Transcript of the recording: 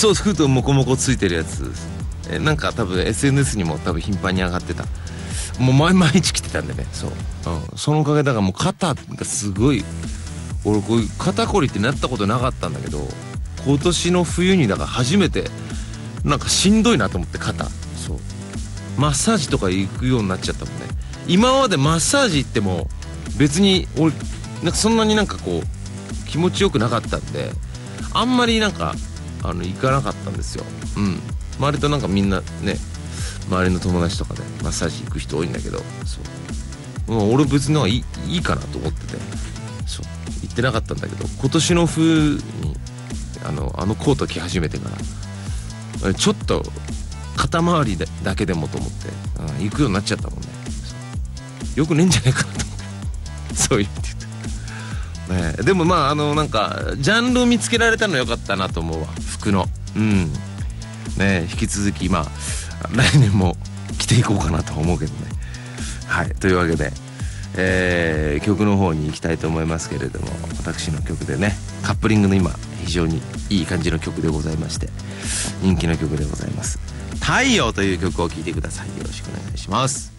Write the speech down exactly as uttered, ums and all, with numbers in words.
そうフードモコモコついてるやつ、えなんか多分 エスエヌエス にも多分頻繁に上がってた。もう毎毎日着てたんでね。そう、うん、そのおかげだからもう肩がすごい、俺こういう肩こりってなったことなかったんだけど、今年の冬にだから初めてなんかしんどいなと思って肩。そうマッサージとか行くようになっちゃったもんね。今までマッサージ行っても別に俺なんかそんなになんかこう気持ちよくなかったんで、あんまりなんかあの行かなかったんですよ。うん割となんかみんなね、周りの友達とかでマッサージ行く人多いんだけど、そうもう俺別になんかいい、いいかなと思ってて、そう行ってなかったんだけど、今年の冬にあのあのコート着始めてからちょっと肩周りだけでもと思って、うん、行くようになっちゃったもんね。よくねえんじゃないかなと思ってそう言って言って、ね、でもまああのなんかジャンルを見つけられたのよかったなと思うわ、服の。うんね、引き続きまあ来年も着ていこうかなと思うけどね。はいというわけで、えー、曲の方に行きたいと思いますけれども、私の曲でね、カップリングの今非常にいい感じの曲でございまして、人気の曲でございます。太陽という曲を聴いてください。よろしくお願いします。